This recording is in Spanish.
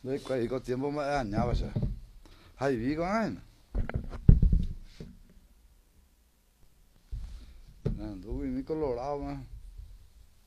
Ve con tiempo me dañaba, sea. Hay vigo, ¿eh? Ando, mi colorado, man.